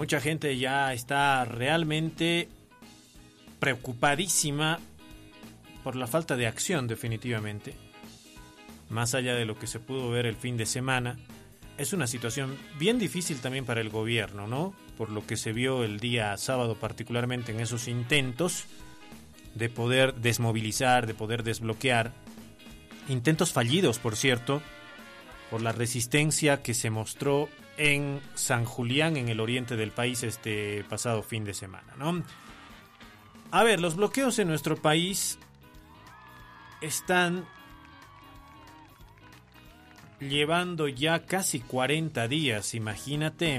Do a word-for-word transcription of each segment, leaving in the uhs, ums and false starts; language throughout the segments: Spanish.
mucha gente ya está realmente preocupadísima por la falta de acción, definitivamente. Más allá de lo que se pudo ver el fin de semana, es una situación bien difícil también para el gobierno, ¿no? Por lo que se vio el día sábado, particularmente en esos intentos de poder desmovilizar, de poder desbloquear. Intentos fallidos, por cierto, por la resistencia que se mostró en San Julián, en el oriente del país, este pasado fin de semana, ¿no? A ver, los bloqueos en nuestro país están llevando ya casi cuarenta días, imagínate.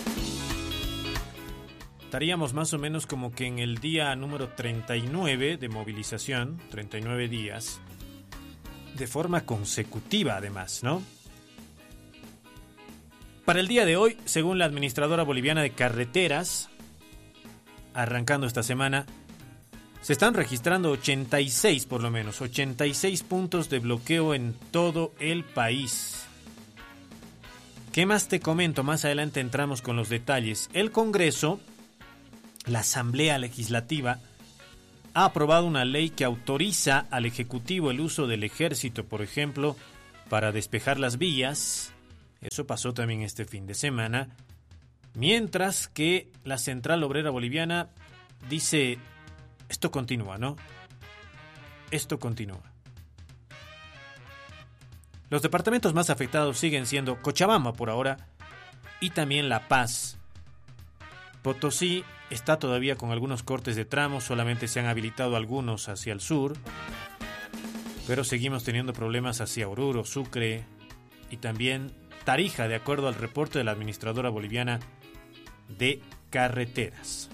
Estaríamos más o menos como que en el día número treinta y nueve de movilización, treinta y nueve días, de forma consecutiva además, ¿no? Para el día de hoy, según la Administradora Boliviana de Carreteras, arrancando esta semana, se están registrando ochenta y seis, por lo menos, ochenta y seis puntos de bloqueo en todo el país. ¿Qué más te comento? Más adelante entramos con los detalles. El Congreso, la Asamblea Legislativa, ha aprobado una ley que autoriza al Ejecutivo el uso del Ejército, por ejemplo, para despejar las vías. Eso pasó también este fin de semana. Mientras que la Central Obrera Boliviana dice, esto continúa, ¿no? Esto continúa. Los departamentos más afectados siguen siendo Cochabamba por ahora y también La Paz. Potosí está todavía con algunos cortes de tramos, solamente se han habilitado algunos hacia el sur, pero seguimos teniendo problemas hacia Oruro, Sucre y también Tarija, de acuerdo al reporte de la Administradora Boliviana de Carreteras.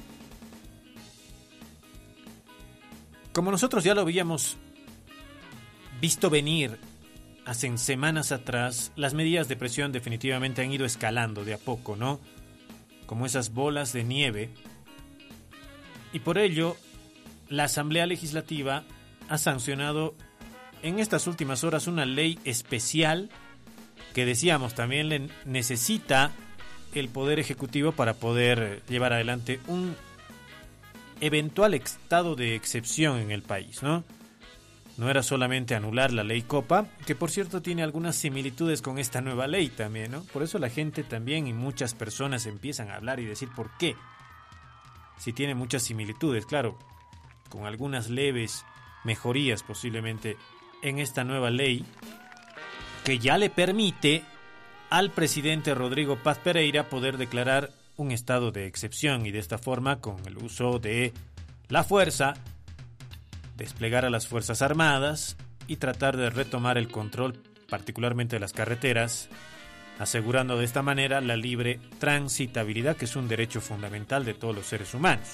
Como nosotros ya lo habíamos visto venir hace semanas atrás, las medidas de presión definitivamente han ido escalando de a poco, ¿no? Como esas bolas de nieve. Y por ello, la Asamblea Legislativa ha sancionado en estas últimas horas una ley especial que decíamos también le necesita el Poder Ejecutivo para poder llevar adelante un eventual estado de excepción en el país, ¿no? No era solamente anular la ley Copa, que por cierto tiene algunas similitudes con esta nueva ley también, ¿no? Por eso la gente también y muchas personas empiezan a hablar y decir ¿por qué? Si tiene muchas similitudes, claro, con algunas leves mejorías posiblemente en esta nueva ley, que ya le permite al presidente Rodrigo Paz Pereira poder declarar un estado de excepción y de esta forma, con el uso de la fuerza, desplegar a las Fuerzas Armadas y tratar de retomar el control particularmente de las carreteras, asegurando de esta manera la libre transitabilidad, que es un derecho fundamental de todos los seres humanos.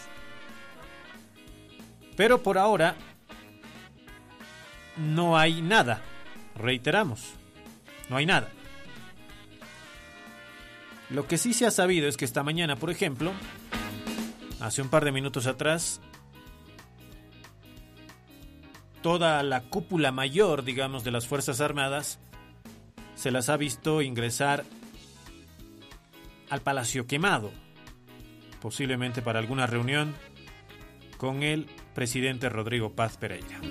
Pero por ahora no hay nada, reiteramos, no hay nada. Lo que sí se ha sabido es que esta mañana, por ejemplo, hace un par de minutos atrás, toda la cúpula mayor, digamos, de las Fuerzas Armadas se las ha visto ingresar al Palacio Quemado, posiblemente para alguna reunión con el presidente Rodrigo Paz Pereira.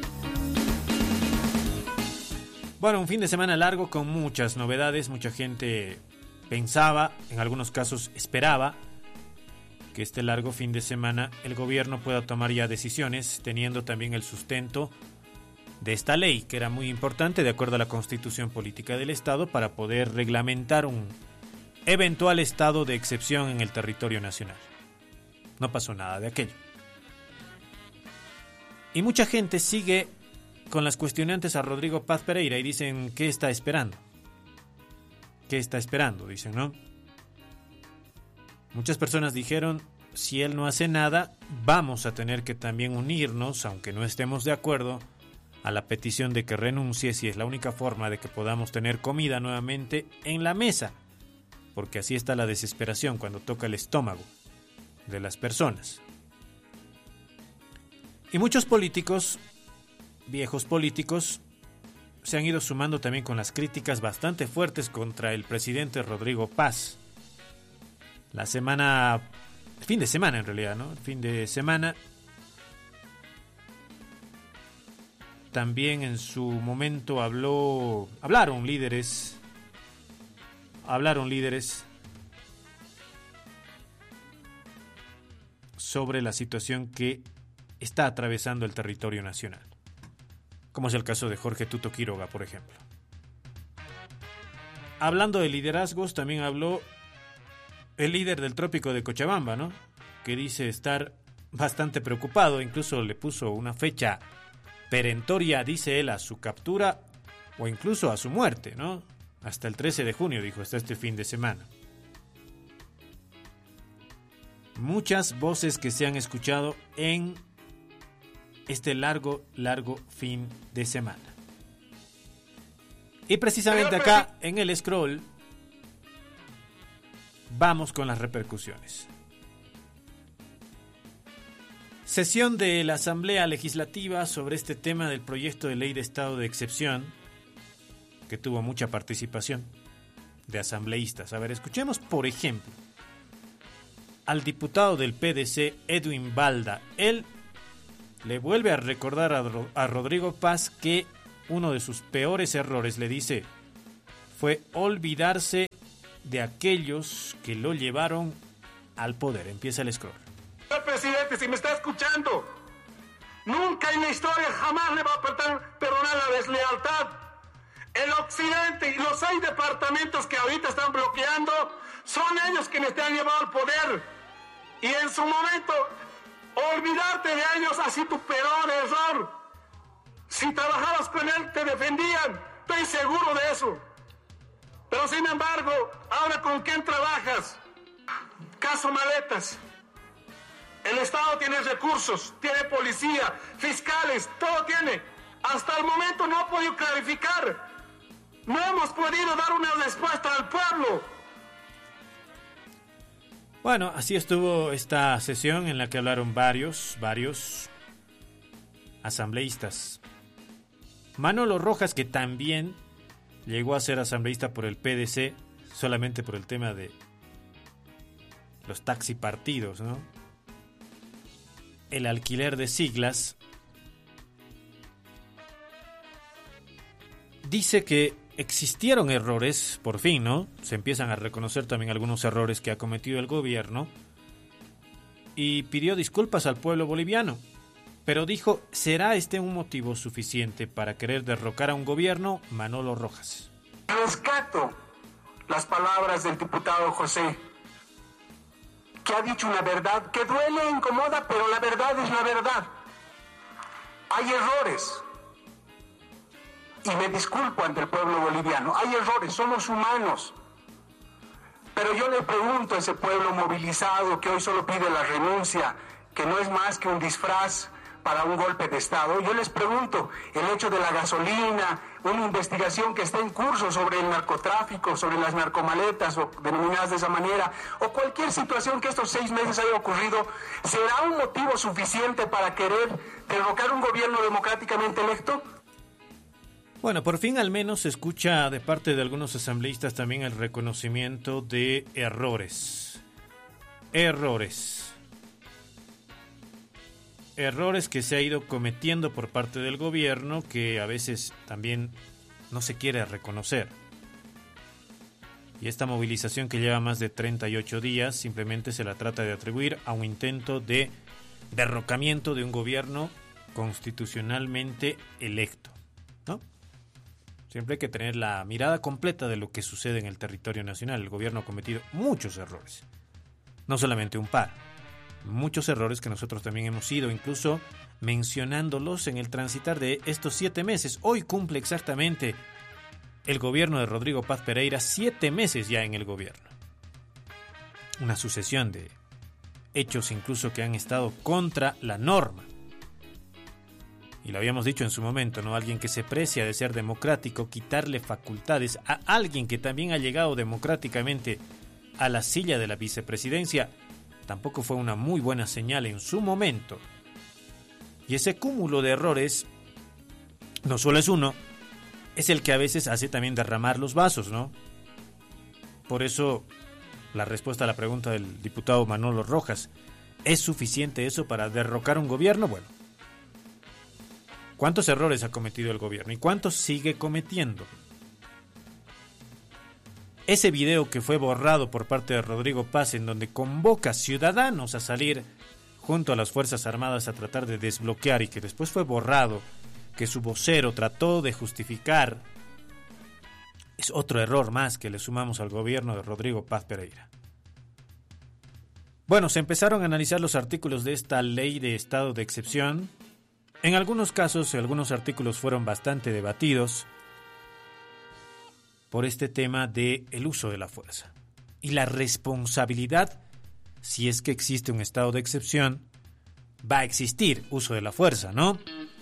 Bueno, un fin de semana largo con muchas novedades. Mucha gente pensaba, en algunos casos esperaba, que este largo fin de semana el gobierno pueda tomar ya decisiones, teniendo también el sustento de esta ley, que era muy importante de acuerdo a la Constitución Política del Estado, para poder reglamentar un eventual estado de excepción en el territorio nacional. No pasó nada de aquello. Y mucha gente sigue con las cuestionantes a Rodrigo Paz Pereira y dicen, ¿qué está esperando? ¿Qué está esperando? Dicen, ¿no? Muchas personas dijeron, si él no hace nada, vamos a tener que también unirnos, aunque no estemos de acuerdo, a la petición de que renuncie, si es la única forma de que podamos tener comida nuevamente en la mesa, porque así está la desesperación cuando toca el estómago de las personas. Y muchos políticos, viejos políticos, se han ido sumando también con las críticas bastante fuertes contra el presidente Rodrigo Paz. La semana, el fin de semana en realidad, ¿no? El fin de semana. También en su momento habló, hablaron líderes, hablaron líderes sobre la situación que está atravesando el territorio nacional, como es el caso de Jorge Tuto Quiroga, por ejemplo. Hablando de liderazgos, también habló el líder del trópico de Cochabamba, ¿no? Que dice estar bastante preocupado, incluso le puso una fecha perentoria, dice él, a su captura o incluso a su muerte, ¿no? Hasta el trece de junio, dijo, hasta este fin de semana. Muchas voces que se han escuchado en este largo, largo fin de semana. Y precisamente acá, en el scroll, vamos con las repercusiones. Sesión de la Asamblea Legislativa sobre este tema del proyecto de ley de estado de excepción, que tuvo mucha participación de asambleístas. A ver, escuchemos, por ejemplo, al diputado del P D C, Edwin Balda. Él le vuelve a recordar a, a Rodrigo Paz que uno de sus peores errores, le dice, fue olvidarse de aquellos que lo llevaron al poder. Empieza el scroll. Señor presidente, si me está escuchando, nunca en la historia jamás le va a perdonar la deslealtad. El occidente y los seis departamentos que ahorita están bloqueando son ellos quienes te han llevado al poder. Y en su momento, olvidarte de ellos ha sido tu peor error. Si trabajabas con él, te defendían. Estoy seguro de eso. Pero sin embargo, ahora ¿con quién trabajas? Caso maletas. El Estado tiene recursos, tiene policía, fiscales, todo tiene. Hasta el momento no ha podido clarificar. No hemos podido dar una respuesta al pueblo. Bueno, así estuvo esta sesión en la que hablaron varios, varios asambleístas. Manolo Rojas, que también llegó a ser asambleísta por el P D C, solamente por el tema de los taxipartidos, ¿no? El alquiler de siglas. Dice que existieron errores, por fin, ¿no? Se empiezan a reconocer también algunos errores que ha cometido el gobierno y pidió disculpas al pueblo boliviano. Pero dijo, ¿será este un motivo suficiente para querer derrocar a un gobierno? Manolo Rojas. Rescato las palabras del diputado José, que ha dicho una verdad que duele e incomoda, pero la verdad es la verdad. Hay errores. Y me disculpo ante el pueblo boliviano. Hay errores, somos humanos. Pero yo le pregunto a ese pueblo movilizado que hoy solo pide la renuncia, que no es más que un disfraz para un golpe de Estado. Yo les pregunto, el hecho de la gasolina, una investigación que está en curso sobre el narcotráfico, sobre las narcomaletas, o denominadas de esa manera, o cualquier situación que estos seis meses haya ocurrido, ¿será un motivo suficiente para querer derrocar un gobierno democráticamente electo? Bueno, por fin al menos se escucha de parte de algunos asambleístas también el reconocimiento de errores. Errores. Errores que se ha ido cometiendo por parte del gobierno, que a veces también no se quiere reconocer. Y esta movilización, que lleva más de treinta y ocho días, simplemente se la trata de atribuir a un intento de derrocamiento de un gobierno constitucionalmente electo, ¿no? Siempre hay que tener la mirada completa de lo que sucede en el territorio nacional. El gobierno ha cometido muchos errores, no solamente un par. Muchos errores que nosotros también hemos ido incluso mencionándolos en el transitar de estos siete meses. Hoy cumple exactamente el gobierno de Rodrigo Paz Pereira siete meses ya en el gobierno. Una sucesión de hechos incluso que han estado contra la norma. Y lo habíamos dicho en su momento, ¿no? Alguien que se precia de ser democrático, quitarle facultades a alguien que también ha llegado democráticamente a la silla de la vicepresidencia, tampoco fue una muy buena señal en su momento. Y ese cúmulo de errores, no solo es uno, es el que a veces hace también derramar los vasos, ¿no? Por eso la respuesta a la pregunta del diputado Manolo Rojas. ¿Es suficiente eso para derrocar un gobierno? Bueno, ¿cuántos errores ha cometido el gobierno y cuántos sigue cometiendo? Ese video que fue borrado por parte de Rodrigo Paz, en donde convoca ciudadanos a salir junto a las Fuerzas Armadas a tratar de desbloquear, y que después fue borrado, que su vocero trató de justificar, es otro error más que le sumamos al gobierno de Rodrigo Paz Pereira. Bueno, se empezaron a analizar los artículos de esta ley de estado de excepción. En algunos casos, algunos artículos fueron bastante debatidos por este tema del uso de la fuerza y la responsabilidad. Si es que existe un estado de excepción, va a existir uso de la fuerza, ¿no?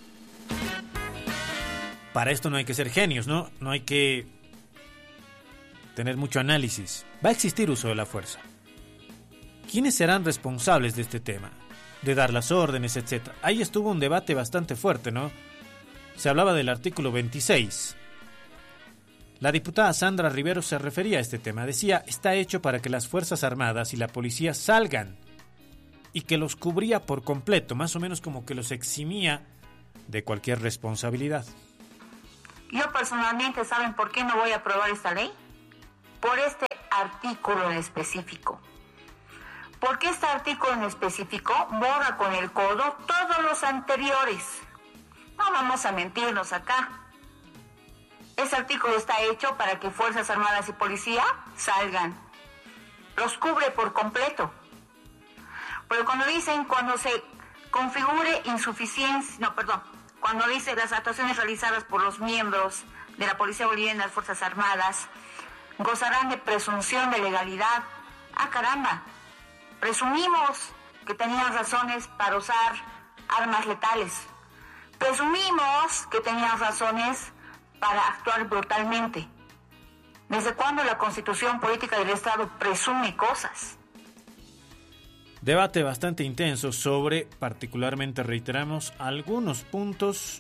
Para esto no hay que ser genios, ¿no? No hay que tener mucho análisis. Va a existir uso de la fuerza. ¿Quiénes serán responsables de este tema? De dar las órdenes, etcétera. Ahí estuvo un debate bastante fuerte, ¿no? Se hablaba del artículo veintiséis. La diputada Sandra Rivero se refería a este tema. Decía, está hecho para que las Fuerzas Armadas y la policía salgan, y que los cubría por completo, más o menos como que los eximía de cualquier responsabilidad. Yo personalmente, ¿saben por qué no voy a aprobar esta ley? Por este artículo en específico. Porque este artículo en específico borra con el codo todos los anteriores. No vamos a mentirnos acá. Este artículo está hecho para que Fuerzas Armadas y Policía salgan. Los cubre por completo. Pero cuando dicen, cuando se configure insuficiencia, no, perdón, cuando dice las actuaciones realizadas por los miembros de la Policía Boliviana y las Fuerzas Armadas gozarán de presunción de legalidad. Ah, caramba, presumimos que tenían razones para usar armas letales. Presumimos que tenían razones para actuar brutalmente. ¿Desde cuándo la Constitución Política del Estado presume cosas? Debate bastante intenso sobre, particularmente reiteramos, algunos puntos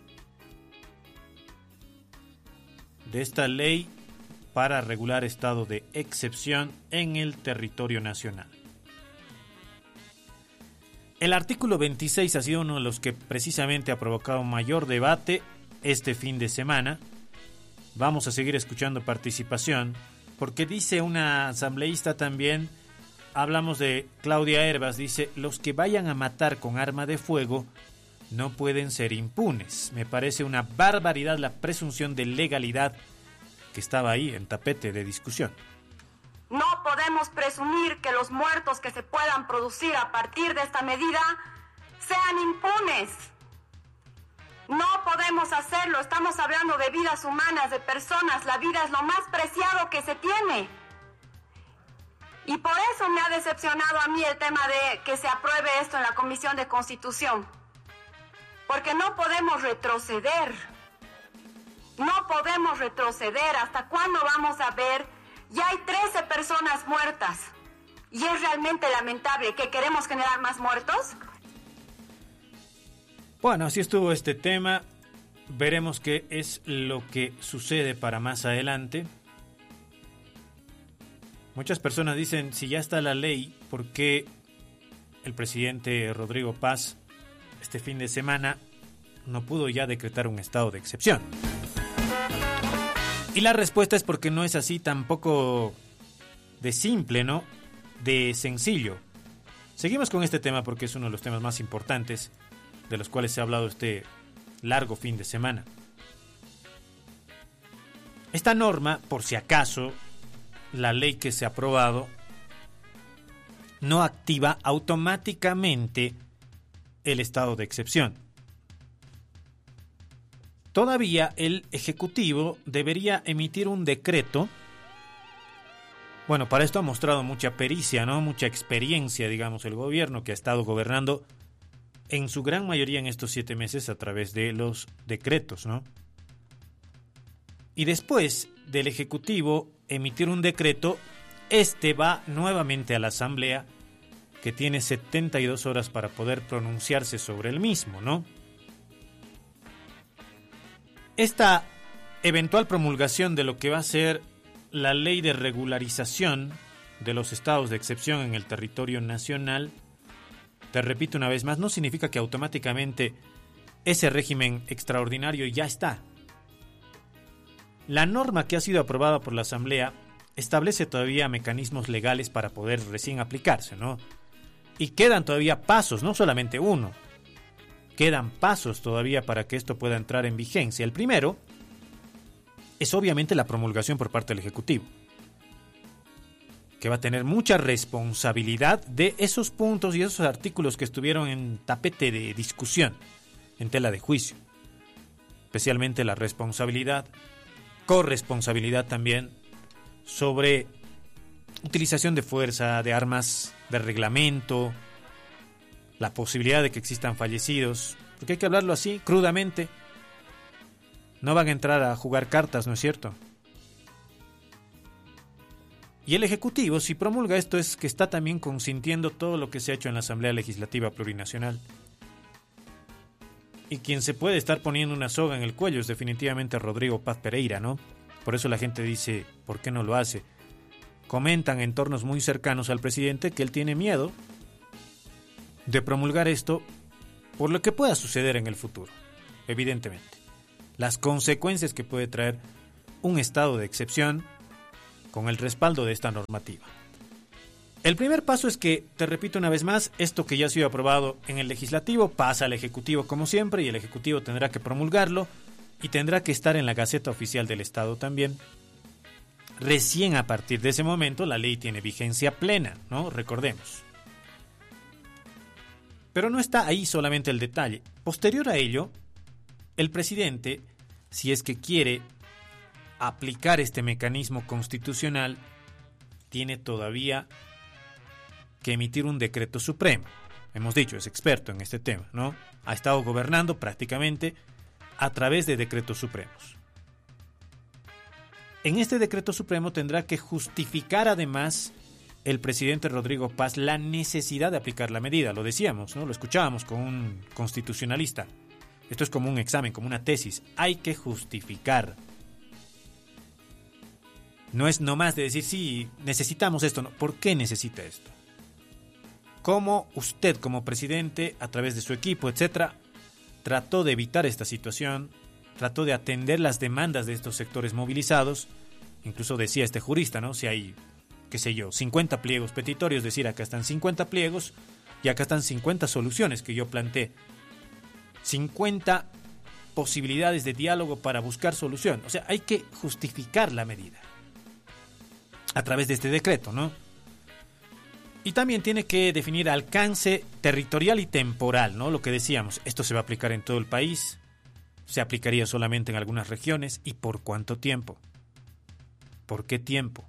de esta ley para regular estado de excepción en el territorio nacional. El artículo veintiséis ha sido uno de los que precisamente ha provocado mayor debate este fin de semana. Vamos a seguir escuchando participación, porque dice una asambleísta también, hablamos de Claudia Hervas, dice, los que vayan a matar con arma de fuego no pueden ser impunes. Me parece una barbaridad la presunción de legalidad que estaba ahí en tapete de discusión. No podemos presumir que los muertos que se puedan producir a partir de esta medida sean impunes. No podemos hacerlo, estamos hablando de vidas humanas, de personas, la vida es lo más preciado que se tiene. Y por eso me ha decepcionado a mí el tema de que se apruebe esto en la Comisión de Constitución. Porque no podemos retroceder. No podemos retroceder. ¿Hasta cuándo vamos a ver? Ya hay trece personas muertas. Y es realmente lamentable. ¿Que queremos generar más muertos? Bueno, así estuvo este tema. Veremos qué es lo que sucede para más adelante. Muchas personas dicen, si ya está la ley, ¿por qué el presidente Rodrigo Paz este fin de semana no pudo ya decretar un estado de excepción? Y la respuesta es porque no es así tampoco de simple, ¿no? De sencillo. Seguimos con este tema porque es uno de los temas más importantes de los cuales se ha hablado este largo fin de semana. Esta norma, por si acaso, la ley que se ha aprobado, no activa automáticamente el estado de excepción. Todavía el Ejecutivo debería emitir un decreto. Bueno, para esto ha mostrado mucha pericia, ¿no? Mucha experiencia, digamos, el gobierno que ha estado gobernando en su gran mayoría en estos siete meses a través de los decretos, ¿no? Y después del Ejecutivo emitir un decreto, este va nuevamente a la Asamblea, que tiene setenta y dos horas para poder pronunciarse sobre el mismo, ¿no? Esta eventual promulgación de lo que va a ser la ley de regularización de los estados de excepción en el territorio nacional, te repito una vez más, no significa que automáticamente ese régimen extraordinario ya está. La norma que ha sido aprobada por la Asamblea establece todavía mecanismos legales para poder recién aplicarse, ¿no? Y quedan todavía pasos, no solamente uno. Quedan pasos todavía para que esto pueda entrar en vigencia. El primero es obviamente la promulgación por parte del Ejecutivo, que va a tener mucha responsabilidad de esos puntos y esos artículos que estuvieron en tapete de discusión, en tela de juicio. Especialmente la responsabilidad, corresponsabilidad también, sobre utilización de fuerza, de armas, de reglamento, la posibilidad de que existan fallecidos, porque hay que hablarlo así, crudamente. No van a entrar a jugar cartas, ¿no es cierto? Y el Ejecutivo, si promulga esto, es que está también consintiendo todo lo que se ha hecho en la Asamblea Legislativa Plurinacional. Y quien se puede estar poniendo una soga en el cuello es definitivamente Rodrigo Paz Pereira, ¿no? Por eso la gente dice, ¿por qué no lo hace? Comentan entornos muy cercanos al presidente que él tiene miedo de promulgar esto por lo que pueda suceder en el futuro, evidentemente. Las consecuencias que puede traer un estado de excepción con el respaldo de esta normativa. El primer paso es que, te repito una vez más, esto que ya ha sido aprobado en el legislativo pasa al Ejecutivo como siempre y el Ejecutivo tendrá que promulgarlo y tendrá que estar en la Gaceta Oficial del Estado también. Recién a partir de ese momento la ley tiene vigencia plena, ¿no? Recordemos. Pero no está ahí solamente el detalle. Posterior a ello, el presidente, si es que quiere aplicar este mecanismo constitucional, tiene todavía que emitir un decreto supremo. Hemos dicho, es experto en este tema, ¿no? Ha estado gobernando prácticamente a través de decretos supremos. En este decreto supremo tendrá que justificar además el presidente Rodrigo Paz la necesidad de aplicar la medida. Lo decíamos, ¿no? Lo escuchábamos con un constitucionalista. Esto es como un examen, como una tesis. Hay que justificar. No es nomás de decir, sí, necesitamos esto. No. ¿Por qué necesita esto? ¿Cómo usted como presidente, a través de su equipo, etcétera, trató de evitar esta situación, trató de atender las demandas de estos sectores movilizados? Incluso decía este jurista, ¿no? Si hay, qué sé yo, cincuenta pliegos petitorios, decir, acá están cincuenta pliegos y acá están cincuenta soluciones que yo planteé. cincuenta posibilidades de diálogo para buscar solución. O sea, hay que justificar la medida a través de este decreto, ¿no? Y también tiene que definir alcance territorial y temporal, ¿no? Lo que decíamos, esto se va a aplicar en todo el país, se aplicaría solamente en algunas regiones, ¿y por cuánto tiempo? ¿Por qué tiempo?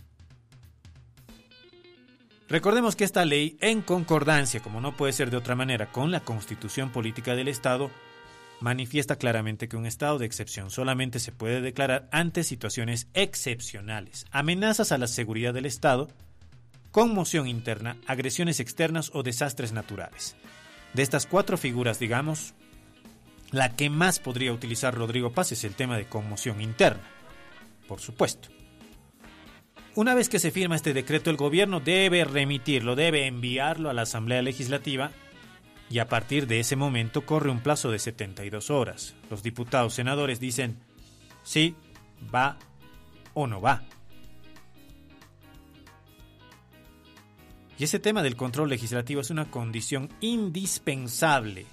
Recordemos que esta ley, en concordancia, como no puede ser de otra manera, con la Constitución Política del Estado, manifiesta claramente que un estado de excepción solamente se puede declarar ante situaciones excepcionales, amenazas a la seguridad del Estado, conmoción interna, agresiones externas o desastres naturales. De estas cuatro figuras, digamos, la que más podría utilizar Rodrigo Paz es el tema de conmoción interna, por supuesto. Una vez que se firma este decreto, el gobierno debe remitirlo, debe enviarlo a la Asamblea Legislativa y a partir de ese momento corre un plazo de setenta y dos horas. Los diputados, senadores dicen sí, va o no va. Y ese tema del control legislativo es una condición indispensable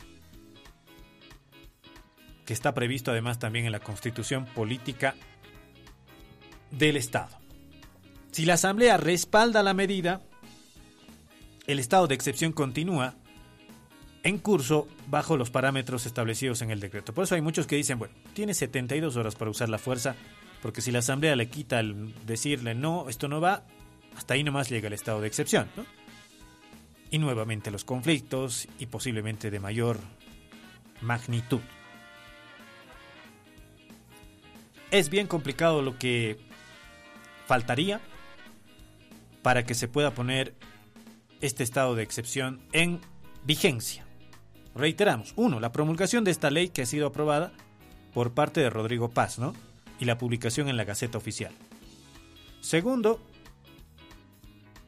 que está previsto además también en la Constitución Política del Estado. Si la Asamblea respalda la medida, el estado de excepción continúa en curso bajo los parámetros establecidos en el decreto. Por eso hay muchos que dicen, bueno, tiene setenta y dos horas para usar la fuerza, porque si la Asamblea le quita el decirle no, esto no va, hasta ahí nomás llega el estado de excepción, ¿no? Y nuevamente los conflictos y posiblemente de mayor magnitud. Es bien complicado lo que faltaría para que se pueda poner este estado de excepción en vigencia. Reiteramos, uno, la promulgación de esta ley que ha sido aprobada por parte de Rodrigo Paz, ¿no? Y la publicación en la Gaceta Oficial. Segundo,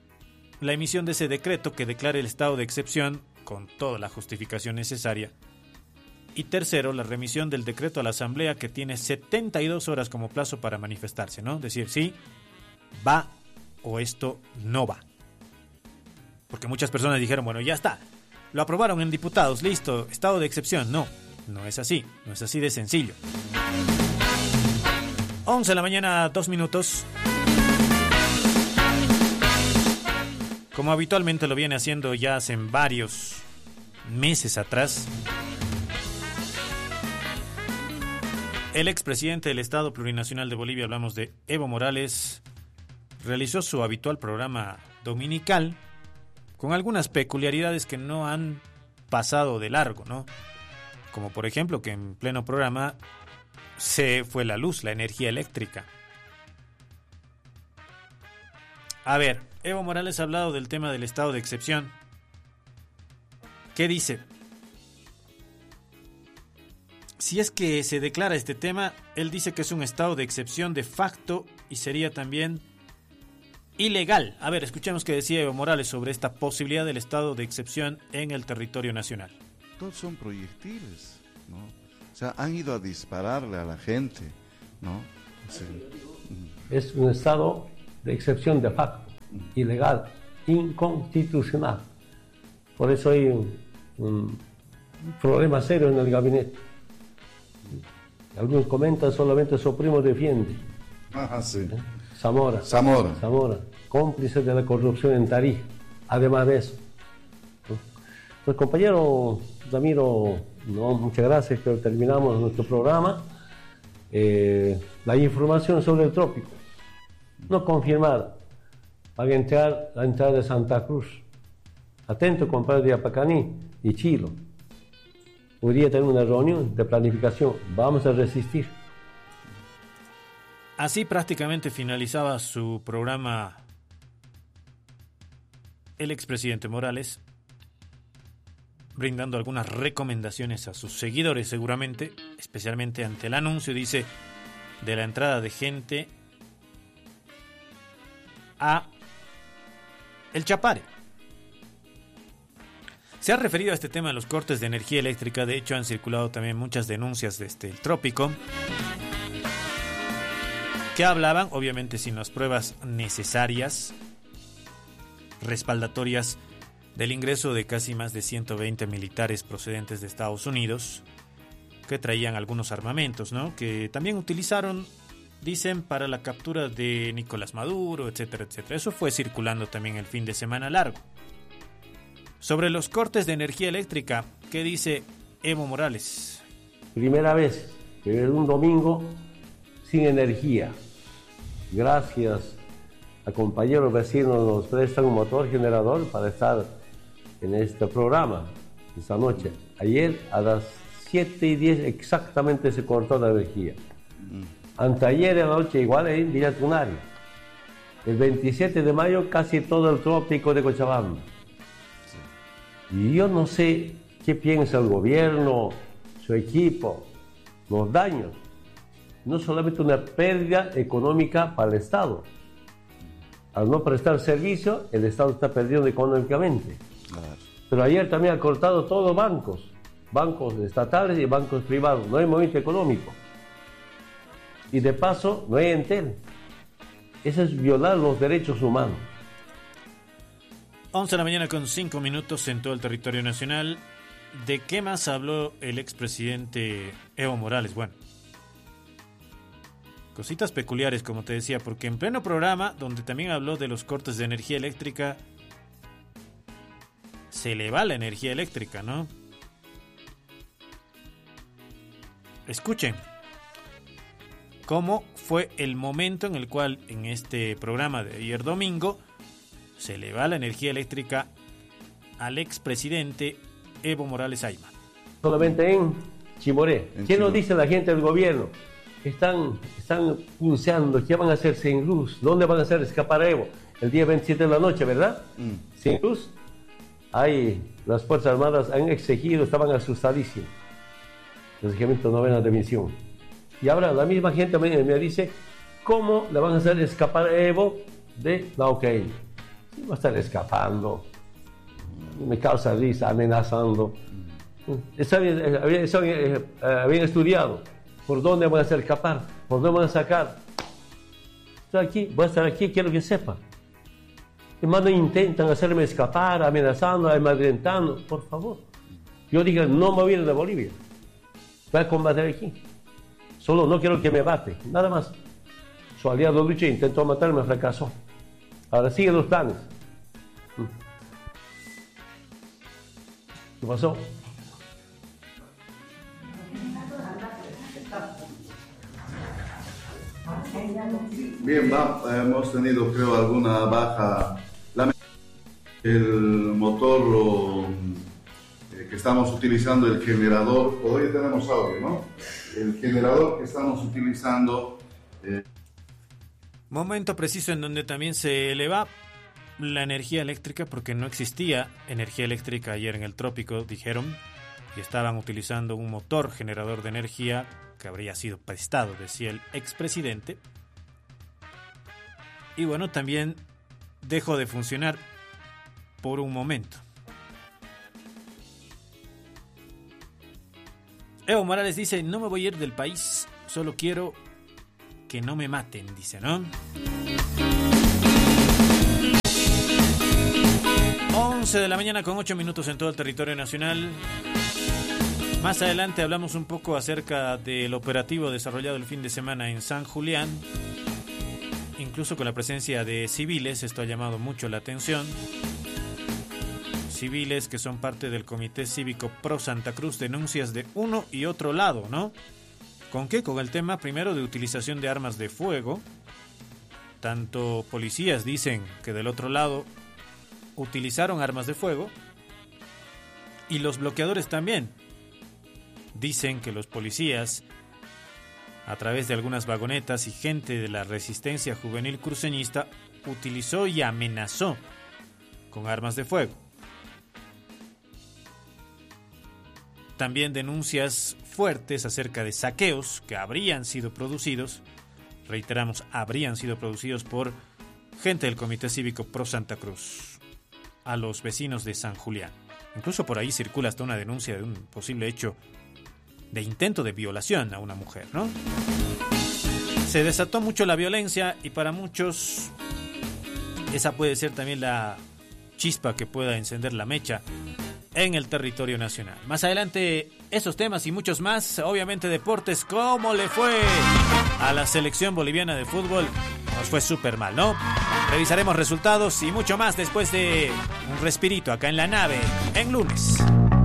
la emisión de ese decreto que declare el estado de excepción con toda la justificación necesaria. Y tercero, la remisión del decreto a la Asamblea, que tiene setenta y dos horas como plazo para manifestarse, ¿no? Decir, sí, va o esto no va. Porque muchas personas dijeron, bueno, ya está, lo aprobaron en diputados, listo, estado de excepción. No, no es así, no es así de sencillo. once de la mañana, dos minutos. Como habitualmente lo viene haciendo ya hace varios meses atrás, el expresidente del Estado Plurinacional de Bolivia, hablamos de Evo Morales, realizó su habitual programa dominical con algunas peculiaridades que no han pasado de largo, ¿no? Como por ejemplo que en pleno programa se fue la luz, la energía eléctrica. A ver, Evo Morales ha hablado del tema del estado de excepción. ¿Qué dice? Si es que se declara este tema, él dice que es un estado de excepción de facto y sería también ilegal. A ver, escuchemos qué decía Evo Morales sobre esta posibilidad del estado de excepción en el territorio nacional. Todos son proyectiles, ¿no? O sea, han ido a dispararle a la gente, ¿no? Sí. Es un estado de excepción de facto, ilegal, inconstitucional. Por eso hay un, un problema serio en el gabinete. Algunos comentan solamente su primo defiende. Ajá, sí. ¿Eh? Zamora. Zamora. Zamora, cómplice de la corrupción en Tarija. Además de eso. Pues compañero Ramiro, no, muchas gracias, que terminamos nuestro programa. Eh, la información sobre el trópico, no confirmada. Van a entrar la entrada de Santa Cruz. Atento, compadre de Apacaní y Chilo. Hoy día tenemos una reunión de planificación. Vamos a resistir. Así prácticamente finalizaba su programa el expresidente Morales, brindando algunas recomendaciones a sus seguidores seguramente, especialmente ante el anuncio, dice, de la entrada de gente a El Chapare. Se ha referido a este tema de los cortes de energía eléctrica. De hecho, han circulado también muchas denuncias desde el trópico que hablaban, obviamente sin las pruebas necesarias, respaldatorias, del ingreso de casi más de ciento veinte militares procedentes de Estados Unidos que traían algunos armamentos, ¿no? Que también utilizaron, dicen, para la captura de Nicolás Maduro, etcétera, etcétera. Eso fue circulando también el fin de semana largo. Sobre los cortes de energía eléctrica, ¿qué dice Evo Morales? Primera vez que es un domingo sin energía. Gracias a compañeros vecinos nos prestan un motor generador para estar en este programa esta noche. Ayer a las siete y diez exactamente se cortó la energía. Anteayer en la noche igual en Villa Tunari. El veintisiete de mayo casi todo el trópico de Cochabamba. Y yo no sé qué piensa el gobierno, su equipo, los daños. No solamente una pérdida económica para el Estado. Al no prestar servicio, el Estado está perdiendo económicamente. Claro. Pero ayer también ha cortado todos los bancos, bancos estatales y bancos privados. No hay movimiento económico. Y de paso, no hay Entel. Eso es violar los derechos humanos. once de la mañana con cinco minutos en todo el territorio nacional. ¿De qué más habló el expresidente Evo Morales? Bueno, cositas peculiares, como te decía, porque en pleno programa, donde también habló de los cortes de energía eléctrica, se le va la energía eléctrica, ¿no? Escuchen cómo fue el momento en el cual en este programa de ayer domingo se le va la energía eléctrica al expresidente Evo Morales Ayma. Solamente en Chimoré. ¿Qué nos dice la gente del gobierno? Están, están pulseando, ¿qué van a hacer sin luz? ¿Dónde van a hacer escapar a Evo? El día veintisiete de la noche, ¿verdad? Mm. Sin luz. Ahí las Fuerzas Armadas han exigido, estaban asustadísimos. El regimiento novena de misión. Y ahora la misma gente me, me dice, ¿cómo le van a hacer escapar a Evo de la O C A I? Sí, va a estar escapando. Me causa risa, amenazando. Está bien, está bien, habían estudiado. ¿Por dónde van a hacer escapar? ¿Por dónde van a sacar? Estoy aquí, voy a estar aquí, quiero que sepa. Hermano, intentan hacerme escapar, amenazando, amedrentando. Por favor. Yo dije, no me voy a ir de Bolivia. Voy a combatir aquí. Solo no quiero que me mate, nada más. Su aliado Lucha intentó matarme, fracasó. Ahora sigue los planes. ¿Qué pasó? Bien, va, hemos tenido creo alguna baja. El motor o, eh, que estamos utilizando, el generador, todavía tenemos audio, ¿no? El generador que estamos utilizando... Eh... Momento preciso en donde también se eleva la energía eléctrica, porque no existía energía eléctrica ayer en el trópico, dijeron, y estaban utilizando un motor generador de energía que habría sido prestado, decía el expresidente. Y bueno, también dejó de funcionar por un momento. Evo Morales dice, no me voy a ir del país, solo quiero que no me maten, dice, ¿no? once de la mañana con ocho minutos en todo el territorio nacional. Más adelante hablamos un poco acerca del operativo desarrollado el fin de semana en San Julián, incluso con la presencia de civiles. Esto ha llamado mucho la atención. Civiles que son parte del Comité Cívico Pro Santa Cruz, denuncias de uno y otro lado, ¿no? ¿Con qué? Con el tema primero de utilización de armas de fuego. Tanto policías dicen que del otro lado utilizaron armas de fuego, y los bloqueadores también dicen que los policías, a través de algunas vagonetas y gente de la resistencia juvenil cruceñista, utilizó y amenazó con armas de fuego. También denuncias fuertes acerca de saqueos que habrían sido producidos, reiteramos, habrían sido producidos por gente del Comité Cívico Pro Santa Cruz a los vecinos de San Julián. Incluso por ahí circula hasta una denuncia de un posible hecho de intento de violación a una mujer, ¿no? Se desató mucho la violencia y para muchos esa puede ser también la chispa que pueda encender la mecha en el territorio nacional. Más adelante esos temas y muchos más, obviamente deportes. ¿Cómo le fue a la selección boliviana de fútbol? Nos fue súper mal, ¿no? Revisaremos resultados y mucho más después de un respirito acá en la nave en lunes.